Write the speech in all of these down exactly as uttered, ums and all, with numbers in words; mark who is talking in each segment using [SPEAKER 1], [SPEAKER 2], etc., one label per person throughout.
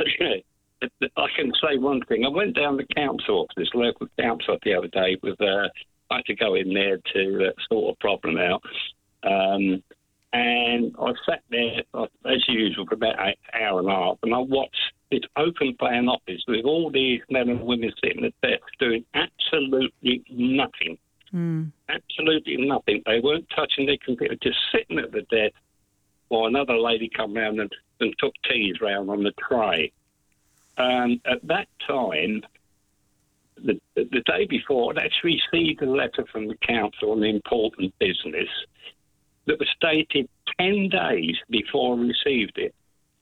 [SPEAKER 1] I can say one thing. I went down the council office, local council the other day with, uh, I had to go in there to uh, sort a problem out. Um, and I sat there, uh, as usual, for about an hour and a half, and I watched this open plan office with all these men and women sitting at desks doing absolutely nothing. Mm. Absolutely nothing. They weren't touching their computer, just sitting at the desk while another lady come round and, and took teas round on the tray. Um, at that time, the, the day before, I'd actually received a letter from the council on important business that was dated ten days before I received it.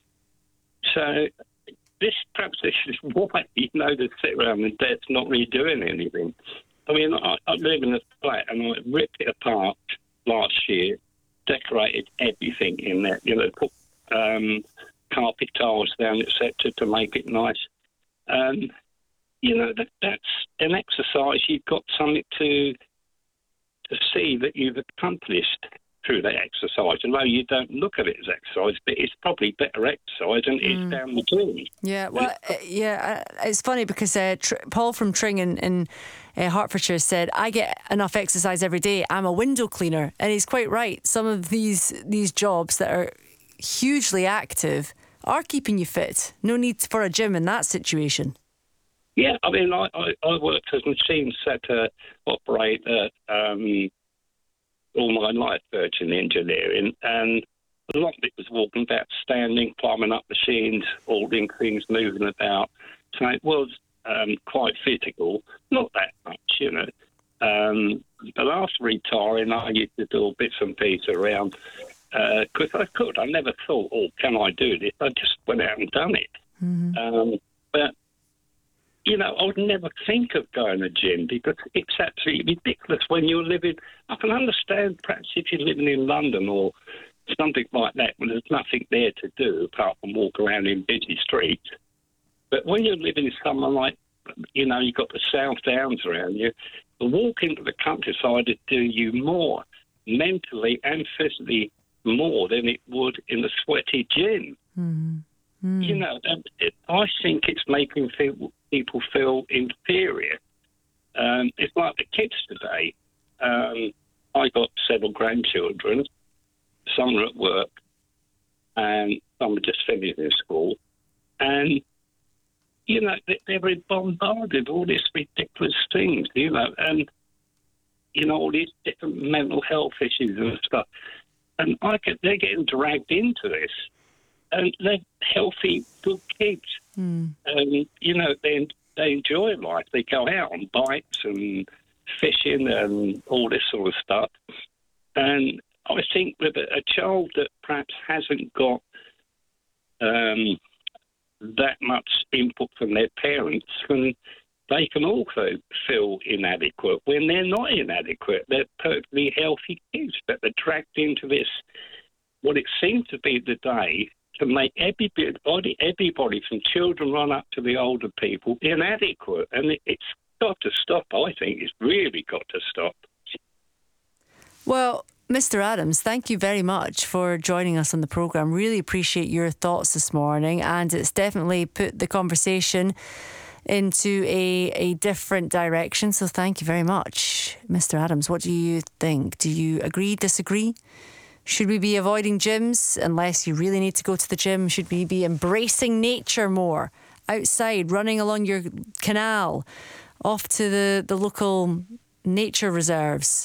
[SPEAKER 1] So this perhaps this is why, you know, they sit around the desk not really doing anything. I mean, I, I live in a flat and I ripped it apart last year, decorated everything in there, you know, put um, carpet tiles down, et cetera, to make it nice. Um, you know, that, that's an exercise. You've got something to to see that you've accomplished through that exercise. Although you don't look at it as exercise, but it's probably better exercise than it is mm. down the gym.
[SPEAKER 2] Yeah, well, uh, yeah, uh, it's funny because uh, Tr- Paul from Tring in, in uh, Hertfordshire said, I get enough exercise every day. I'm a window cleaner. And he's quite right. Some of these these jobs that are hugely active are keeping you fit. No need for a gym in that situation.
[SPEAKER 1] Yeah, I mean, I, I, I worked as a machine setter operator um, all my life, virtually engineering, and a lot of it was walking about, standing, climbing up machines, ordering things, moving about. So it was um, quite physical, not that much, you know. Um, but after retiring, I used to do bits and pieces around because uh, I could. I never thought, oh, can I do this? I just went out and done it. Mm-hmm. Um, but you know, I would never think of going to the gym because it's absolutely ridiculous when you're living. I can understand perhaps if you're living in London or something like that when there's nothing there to do apart from walk around in busy streets. But when you're living somewhere like, you know, you've got the South Downs around you, the walk into the countryside would do you more mentally and physically more than it would in the sweaty gym. Mm-hmm. Mm. You know, it, I think it's making feel, people feel inferior. Um, it's like the kids today. Um, I got several grandchildren. Some are at work, and some are just finishing school. And, you know, they're bombarded with all these ridiculous things, you know, and, you know, all these different mental health issues and stuff. And I get, they're getting dragged into this. And they're healthy, good kids. Mm. And, you know, they, they enjoy life. They go out on bikes and fishing and all this sort of stuff. And I think with a, a child that perhaps hasn't got um, that much input from their parents, can, they can also feel inadequate when they're not inadequate. They're perfectly healthy kids, but they're dragged into this, what it seems to be the day, to make everybody, everybody from children right up to the older people inadequate. And it, it's got to stop, I think. It's really got to stop.
[SPEAKER 2] Well, Mister Adams, thank you very much for joining us on the programme. Really appreciate your thoughts this morning, and it's definitely put the conversation into a, a different direction. So thank you very much, Mister Adams. What do you think? Do you agree, disagree? Should we be avoiding gyms unless you really need to go to the gym? Should we be embracing nature more? Outside, running along your canal, off to the, the local nature reserves?